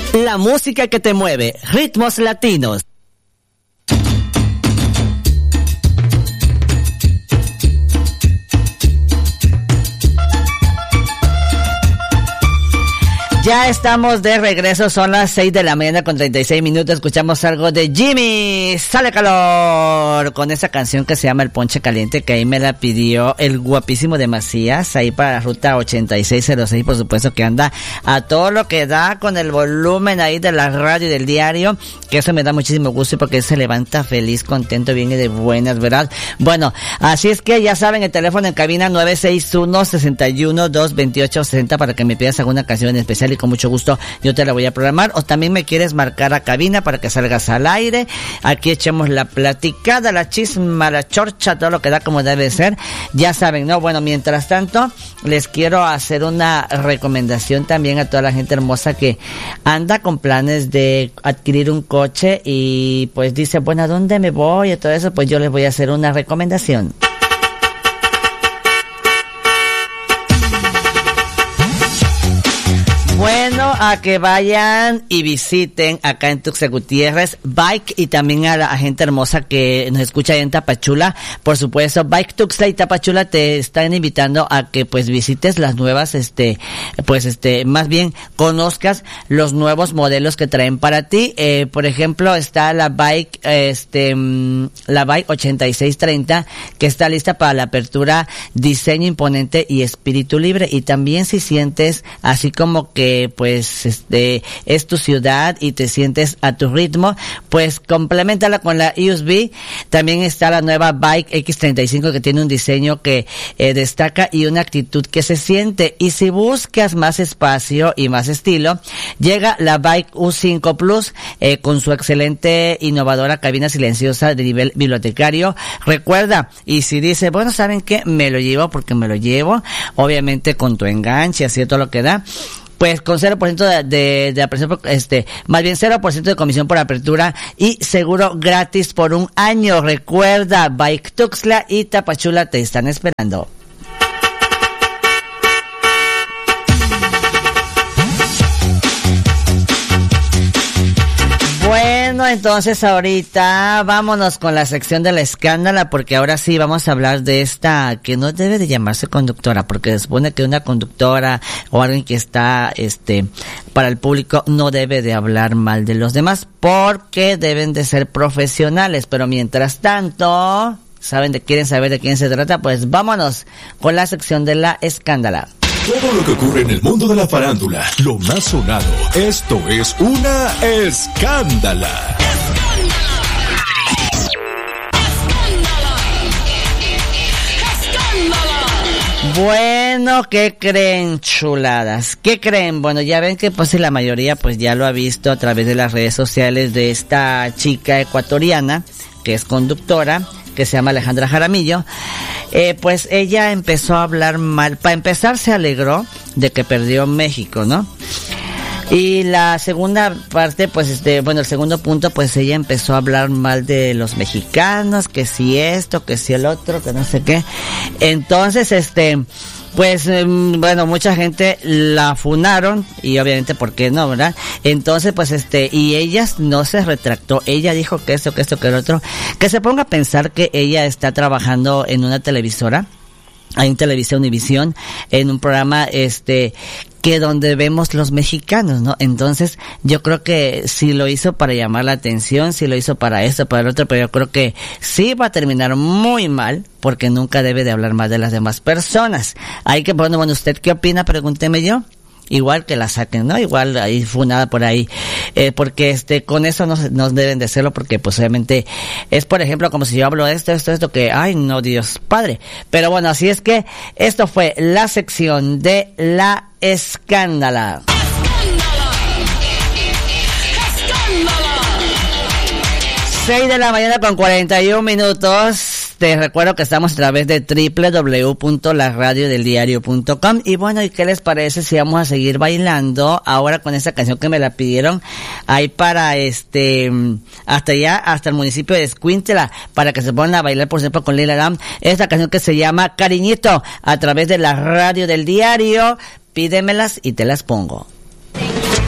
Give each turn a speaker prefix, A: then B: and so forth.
A: La música que te mueve, ritmos latinos. Ya estamos de regreso, son las 6 de la mañana con 36 minutos, escuchamos algo de Jimmy, Sale Calor, con esa canción que se llama El Ponche Caliente, que ahí me la pidió el guapísimo de Macías, ahí para la ruta 8606, por supuesto que anda a todo lo que da con el volumen ahí de la radio y del diario, que eso me da muchísimo gusto porque él se levanta feliz, contento, viene de buenas, ¿verdad? Bueno, así es que ya saben, el teléfono en cabina 961-61-228-60 para que me pidas alguna canción en especial y con mucho gusto yo te la voy a programar, o también me quieres marcar a cabina para que salgas al aire, aquí echemos la platicada, la chisma, la chorcha, todo lo que da como debe ser, ya saben, ¿no? Bueno, mientras tanto, les quiero hacer una recomendación también a toda la gente hermosa que anda con planes de adquirir un coche y pues dice, bueno, ¿a dónde me voy? Y todo eso, pues yo les voy a hacer una recomendación. Bueno, a que vayan y visiten acá en Tuxtla Gutiérrez Bike, y también a la gente hermosa que nos escucha ahí en Tapachula, por supuesto, Bike Tuxtla y Tapachula te están invitando a que pues visites las nuevas, más bien conozcas los nuevos modelos que traen para ti. Por ejemplo, está la Bike 8630, que está lista para la apertura, diseño imponente y espíritu libre. Y también si sientes así como que pues es tu ciudad y te sientes a tu ritmo, pues complementala con la USB. También está la nueva Bike X35, que tiene un diseño que destaca y una actitud que se siente. Y si buscas más espacio y más estilo, llega la Bike U5 Plus con su excelente innovadora cabina silenciosa de nivel bibliotecario. Recuerda, y si dice, bueno, ¿saben qué? Me lo llevo porque me lo llevo, obviamente con tu enganche, así todo lo que da, pues con 0% de apertura, más bien 0% de comisión por apertura y seguro gratis por un año. Recuerda, Bike Tuxtla y Tapachula te están esperando. Bueno, entonces ahorita vámonos con la sección de la escándala, porque ahora sí vamos a hablar de esta que no debe de llamarse conductora, porque se supone que una conductora o alguien que está para el público no debe de hablar mal de los demás, porque deben de ser profesionales. Pero mientras tanto, quieren saber de quién se trata, pues vámonos con la sección de la escándala.
B: Todo lo que ocurre en el mundo de la farándula, lo más sonado, esto es una escándala.
A: Bueno, ¿qué creen, chuladas? ¿Qué creen? Bueno, ya ven que pues la mayoría pues ya lo ha visto a través de las redes sociales de esta chica ecuatoriana que es conductora, que se llama Alejandra Jaramillo. Pues ella empezó a hablar mal. Para empezar, se alegró de que perdió México, ¿no? Y la segunda parte, pues el segundo punto, pues ella empezó a hablar mal de los mexicanos, que si esto, que si el otro, que no sé qué. Entonces, pues mucha gente la funaron, y obviamente, ¿por qué no, verdad? Entonces, pues y ella no se retractó. Ella dijo que esto, que el otro. Que se ponga a pensar que ella está trabajando en una televisora, en Televisa Univisión, en un programa que donde vemos los mexicanos, ¿no? Entonces, yo creo que sí lo hizo para llamar la atención, sí lo hizo para esto, para el otro, pero yo creo que sí va a terminar muy mal, porque nunca debe de hablar mal de las demás personas. Hay que, bueno, ¿usted qué opina? Pregúnteme yo. Igual que la saquen, ¿no? Igual ahí funada por ahí, porque con eso no deben de hacerlo, porque pues obviamente es, por ejemplo, como si yo hablo esto, que, ay no, Dios Padre. Pero bueno, así es que esto fue la sección de la escándala. 6 de la mañana con 41 minutos. Te recuerdo que estamos a través de www.laradiodeldiario.com. Y bueno, ¿y qué les parece si vamos a seguir bailando ahora con esta canción que me la pidieron ahí para hasta el municipio de Escuintla, para que se pongan a bailar, por ejemplo, con Lila Lam, esta canción que se llama Cariñito, a través de la radio del diario? Pídemelas y te las pongo.